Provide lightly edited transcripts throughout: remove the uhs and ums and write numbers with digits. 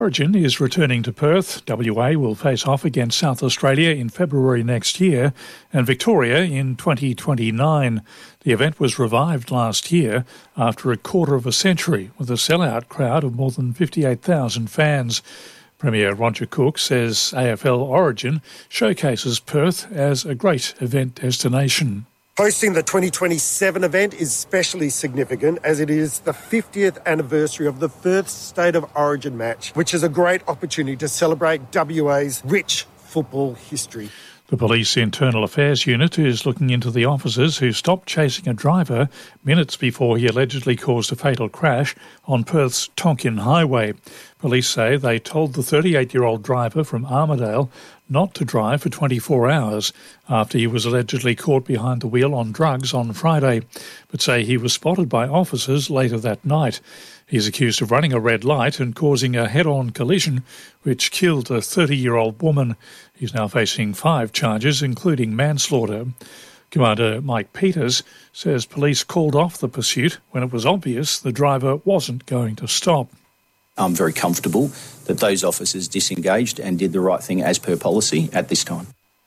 Origin is returning to Perth. WA will face off against South Australia in February next year and Victoria in 2029. The event was revived last year after a quarter of a century with a sellout crowd of more than 58,000 fans. Premier Roger Cook says AFL Origin showcases Perth as a great event destination. Hosting the 2027 event is especially significant as it is the 50th anniversary of the first State of Origin match, which is a great opportunity to celebrate WA's rich football history. The Police Internal Affairs Unit is looking into the officers who stopped chasing a driver minutes before he allegedly caused a fatal crash on Perth's Tonkin Highway. Police say they told the 38-year-old driver from Armidale not to drive for 24 hours after he was allegedly caught behind the wheel on drugs on Friday, but say he was spotted by officers later that night. He's accused of running a red light and causing a head-on collision which killed a 30-year-old woman. He's now facing 5 charges, including manslaughter. Commander Mike Peters says police called off the pursuit when it was obvious the driver wasn't going to stop. I'm very comfortable that those officers disengaged and did the right thing as per policy at this time.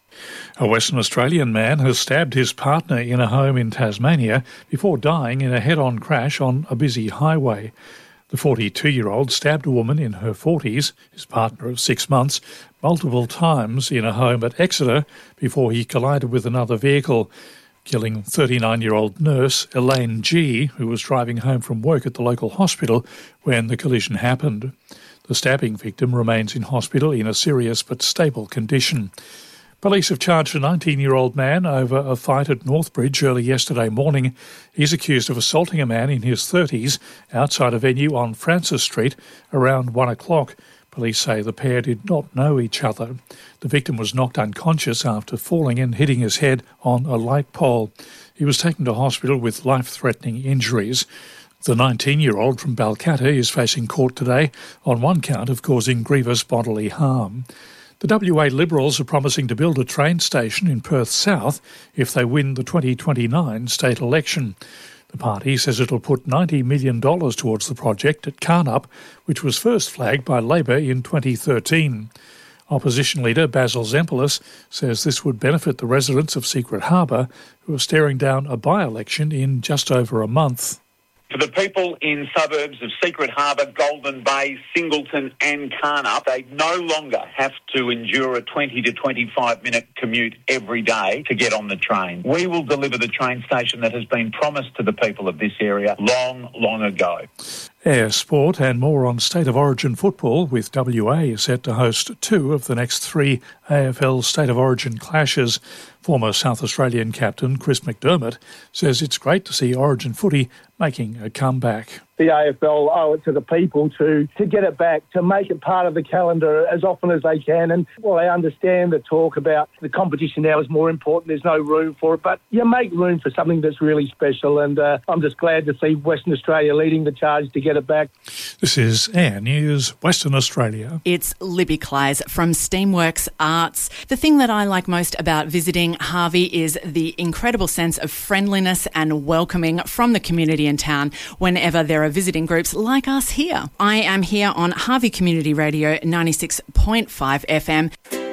A Western Australian man has stabbed his partner in a home in Tasmania before dying in a head-on crash on a busy highway. The 42-year-old stabbed a woman in her 40s, his partner of 6 months, multiple times in a home at Exeter before he collided with another vehicle, killing 39-year-old nurse Elaine G., who was driving home from work at the local hospital when the collision happened. The stabbing victim remains in hospital in a serious but stable condition. Police have charged a 19-year-old man over a fight at Northbridge early yesterday morning. He's accused of assaulting a man in his 30s outside a venue on Francis Street around 1 o'clock. Police say the pair did not know each other. The victim was knocked unconscious after falling and hitting his head on a light pole. He was taken to hospital with life-threatening injuries. The 19-year-old from Balcatta is facing court today on one count of causing grievous bodily harm. The WA Liberals are promising to build a train station in Perth South if they win the 2029 state election. The party says it'll put $90 million towards the project at Carnup, which was first flagged by Labor in 2013. Opposition leader Basil Zempilas says this would benefit the residents of Secret Harbour, who are staring down a by-election in just over a month. For the people in suburbs of Secret Harbour, Golden Bay, Singleton and Carnup, they no longer have to endure a 20 to 25-minute commute every day to get on the train. We will deliver the train station that has been promised to the people of this area long, long ago. Air Sport and more on State of Origin football, with WA set to host 2 of the next 3 AFL State of Origin clashes. Former South Australian captain Chris McDermott says it's great to see Origin footy making a comeback. The AFL owe it to the people to get it back, to make it part of the calendar as often as they can. And, well, I understand the talk about the competition now is more important, there's no room for it, but you make room for something that's really special. And I'm just glad to see Western Australia leading the charge to get it back. This is Air News, Western Australia. It's Libby Clays from Steamworks Arts. The thing that I like most about visiting Harvey is the incredible sense of friendliness and welcoming from the community in town whenever there are visiting groups like us here. I am here on Harvey Community Radio 96.5 FM.